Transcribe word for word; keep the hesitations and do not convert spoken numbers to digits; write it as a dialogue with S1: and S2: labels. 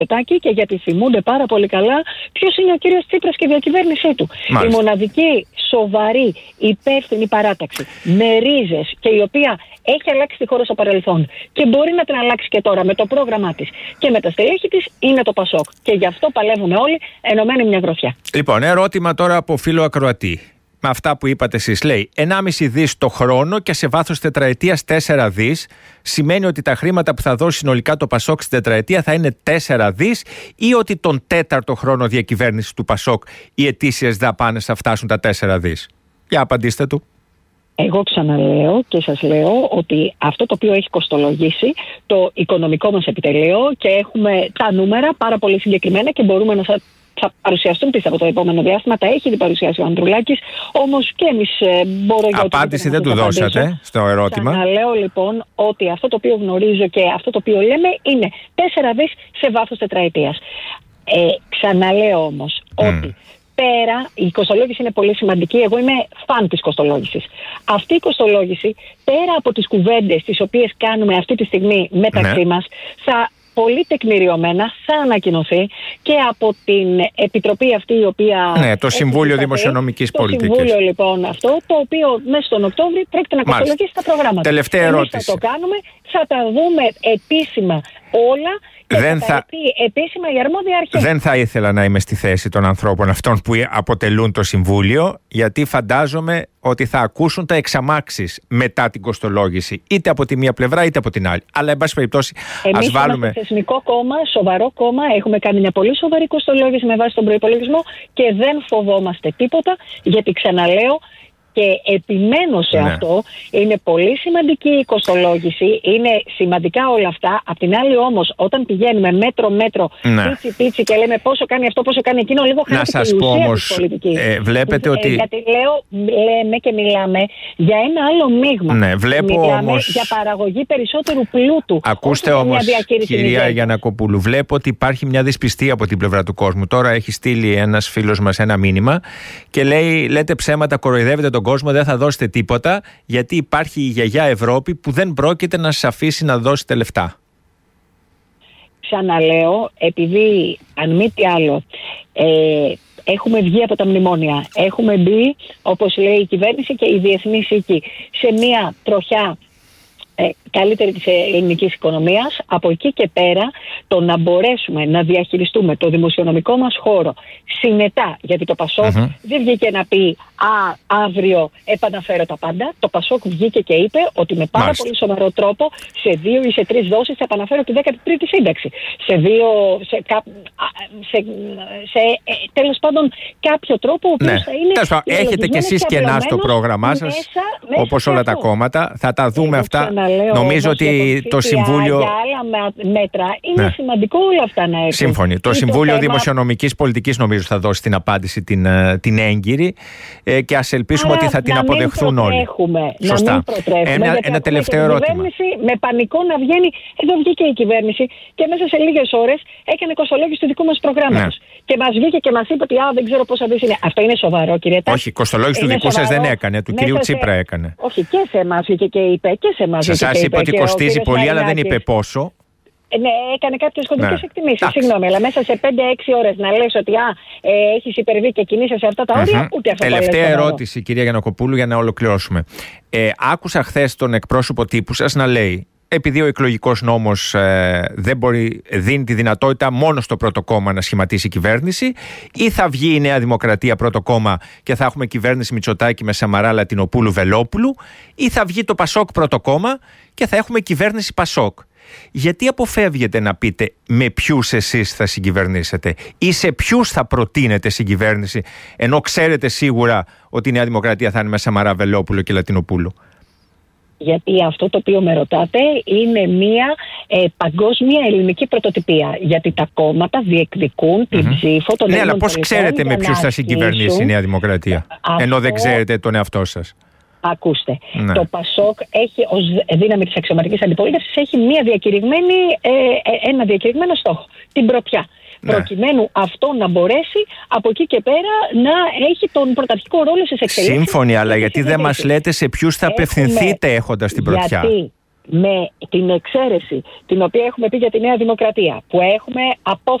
S1: και γιατί θυμούνται πάρα πολύ καλά ποιος είναι ο κύριος Τσίπρας και η διακυβέρνησή του.
S2: Μάλιστα.
S1: Η μοναδική σοβαρή υπεύθυνη παράταξη με ρίζες και η οποία έχει αλλάξει τη χώρα στο παρελθόν και μπορεί να την αλλάξει και τώρα με το πρόγραμμά της και με τα στελέχη της είναι το Πασόκ. Και γι' αυτό παλεύουμε όλοι ενωμένοι μια γροθιά.
S2: Λοιπόν, ερώτημα τώρα από φίλο ακροατή. Με αυτά που είπατε εσείς, λέει ενάμιση δις το χρόνο και σε βάθος τετραετίας τέσσερα δις. Σημαίνει ότι τα χρήματα που θα δώσει συνολικά το Πασόκ στην τετραετία θα είναι τέσσερα δις ή ότι τον τέταρτο χρόνο διακυβέρνηση του Πασόκ οι ετήσιες δαπάνες θα φτάσουν τα τέσσερα δις. Για απαντήστε του.
S1: Εγώ ξαναλέω και σας λέω ότι αυτό το οποίο έχει κοστολογήσει το οικονομικό μας επιτελείο και έχουμε τα νούμερα πάρα πολύ συγκεκριμένα και μπορούμε να σας θα παρουσιαστούν πιστεύω το επόμενο διάστημα. Τα έχει ήδη παρουσιάσει ο Ανδρουλάκης, όμως και εμείς ε, μπορώ για
S2: απάντηση δεν του δώσατε στο ερώτημα.
S1: Ξαναλέω λοιπόν ότι αυτό το οποίο γνωρίζω και αυτό το οποίο λέμε είναι τέσσερα δις σε βάθος τετραετίας. Ε, ξαναλέω όμως mm. ότι πέρα, η κοστολόγηση είναι πολύ σημαντική. Εγώ είμαι φαν της κοστολόγησης. Αυτή η κοστολόγηση, πέρα από τις κουβέντες τις οποίες κάνουμε αυτή τη στιγμή μεταξύ ναι. μας, θα πολύ τεκμηριωμένα θα ανακοινωθεί και από την επιτροπή αυτή η οποία...
S2: Ναι, το Συμβούλιο Δημοσιονομικής Πολιτικής.
S1: Το Συμβούλιο λοιπόν αυτό, το οποίο μέσα στον Οκτώβρη πρόκειται να κοστολογήσει τα προγράμματα.
S2: Τελευταία
S1: Εμείς
S2: ερώτηση.
S1: θα το κάνουμε, θα τα δούμε επίσημα όλα και
S2: δεν
S1: θα,
S2: θα...
S1: θα επίσημα η αρμόδια αρχή.
S2: Δεν θα ήθελα να είμαι στη θέση των ανθρώπων αυτών που αποτελούν το Συμβούλιο, γιατί φαντάζομαι ότι θα ακούσουν τα εξαμάξεις μετά την κοστολόγηση, είτε από τη μία πλευρά είτε από την άλλη. Αλλά, εν πάση περιπτώσει, ας βάλουμε.
S1: Είμαστε θεσμικό κόμμα, σοβαρό κόμμα. Έχουμε κάνει μια πολύ σοβαρή κοστολόγηση με βάση τον προϋπολογισμό και δεν φοβόμαστε τίποτα, γιατί ξαναλέω. Και επιμένω σε ναι. αυτό, είναι πολύ σημαντική η κοστολόγηση, είναι σημαντικά όλα αυτά. Απ' την άλλη όμως, όταν πηγαίνουμε μέτρο-μέτρο, ναι. πίτσι-πίτσι και λέμε πόσο κάνει αυτό, πόσο κάνει εκείνο, λίγο χάνεται η ουσία
S2: όμως,
S1: της πολιτικής.
S2: Ε, βλέπετε
S1: ε,
S2: ότι...
S1: Γιατί λέω, λέμε και μιλάμε για ένα άλλο μείγμα.
S2: Ναι, βλέπω
S1: μιλάμε
S2: όμως...
S1: για παραγωγή περισσότερου πλούτου.
S2: Ακούστε όμως, κυρία Γιαννακοπούλου, βλέπω ότι υπάρχει μια δυσπιστία από την πλευρά του κόσμου. Τώρα έχει στείλει ένας φίλος μας ένα μήνυμα και λέει, λέτε ψέματα, κοροϊδεύετε τον κόσμο, δεν θα δώσετε τίποτα, γιατί υπάρχει η γιαγιά Ευρώπη που δεν πρόκειται να σας αφήσει να δώσετε λεφτά.
S1: Ξαναλέω, επειδή αν μη τι άλλο ε, έχουμε βγει από τα μνημόνια, έχουμε μπει, όπως λέει η κυβέρνηση και η διεθνής οίκη, σε μια τροχιά ε, καλύτερη της ελληνικής οικονομίας. Από εκεί και πέρα το να μπορέσουμε να διαχειριστούμε το δημοσιονομικό μας χώρο συνετά, γιατί το Πασόκ mm-hmm. δεν βγήκε να πει «Α, αύριο επαναφέρω τα πάντα». Το Πασόκ βγήκε και είπε ότι με πάρα Μάλιστα. πολύ σοβαρό τρόπο σε δύο ή σε τρεις δόσεις θα επαναφέρω τη δέκατη τρίτη σύνταξη. Σε δύο, σε, σε, σε ε, τέλος πάντων κάποιο τρόπο ο οποίος
S2: ναι.
S1: θα είναι...
S2: Τέλος, έχετε κι εσείς κενά στο πρόγραμμά σας, μέσα, μέσα όπως όλα τα κόμματα. Θα τα δούμε Εγώ αυτά. Νομίζω ότι το Συμβούλιο...
S1: Για άλλα μέτρα είναι ναι. σημαντικό όλα αυτά να έχουν.
S2: Σύμφωνοι. Το Συμβούλιο θέμα... Δημοσιονομικής Πολιτικής νομίζω θα δώσει την απάντηση την, την έγκυρη ε, και ας ελπίσουμε Άρα, ότι θα την αποδεχθούν όλοι.
S1: Σωστά. Να μην
S2: ένα ένα τελευταίο ερώτημα.
S1: Με πανικό να βγαίνει, εδώ βγήκε η κυβέρνηση και μέσα σε λίγες ώρες έκανε κοστολόγηση του δικού μας προγράμματος. Ναι. Και μας βγήκε και μας είπε ότι α, δεν ξέρω πόσα δις είναι. Αυτό είναι σοβαρό, κύριε Τάκη.
S2: Όχι, κοστολόγηση του δικού σας δεν έκανε, του κυρίου Τσίπρα έκανε.
S1: Όχι, και σε εμάς βγήκε και είπε. Και σε εμάς
S2: σε εσάς είπε ότι κοστίζει πολύ, αλλά δεν είπε πόσο.
S1: Ναι, έκανε κάποιες κοντικές
S2: ναι.
S1: εκτιμήσεις. Συγγνώμη, αλλά μέσα σε πέντε έξι ώρες να λες ότι α, ε, έχεις υπερβεί και κινείσαι σε αυτά τα όρια, mm-hmm. ούτε αυτό.
S2: Τελευταία ερώτηση, εδώ. Κυρία Γιαννακοπούλου, για να ολοκληρώσουμε. Ε, άκουσα χθες τον εκπρόσωπο τύπου σας να λέει, επειδή ο εκλογικός νόμος ε, δεν μπορεί, δίνει τη δυνατότητα μόνο στο πρώτο κόμμα να σχηματίσει κυβέρνηση, ή θα βγει η Νέα Δημοκρατία πρώτο κόμμα και θα έχουμε κυβέρνηση Μητσοτάκη με Σαμαρά, Λατινοπούλου, Βελόπουλου, ή θα βγει το Πασόκ πρώτο κόμμα και θα έχουμε κυβέρνηση Πασόκ. Γιατί αποφεύγετε να πείτε με ποιους εσείς θα συγκυβερνήσετε ή σε ποιους θα προτείνετε συγκυβέρνηση, ενώ ξέρετε σίγουρα ότι η Νέα Δημοκρατία θα είναι με Σαμαρά, Βελόπουλο και Λατινοπούλου?
S1: Γιατί αυτό το οποίο με ρωτάτε είναι μια ε, παγκόσμια ελληνική πρωτοτυπία. Γιατί τα κόμματα διεκδικούν την mm-hmm. ψήφο των
S2: Ναι, αλλά πώς ξέρετε με ποιους θα συγκυβερνήσει η Νέα Δημοκρατία, αυτό... ενώ δεν ξέρετε τον εαυτό σας?
S1: Ακούστε,
S2: ναι.
S1: το Πασόκ έχει ως δύναμη της αξιωματικής αντιπολίτευσης έχει μια διακηρυγμένη, ε, ένα διακηρυγμένο στόχο, την πρωτιά. Ναι. Προκειμένου αυτό να μπορέσει από εκεί και πέρα να έχει τον πρωταρχικό ρόλο στις εξελίξεις.
S2: Σύμφωνοι, αλλά γιατί δεν μας λέτε σε ποιους θα Έχουμε... απευθυνθείτε έχοντας την πρωτιά?
S1: Γιατί, με την εξαίρεση την οποία έχουμε πει για τη Νέα Δημοκρατία, που έχουμε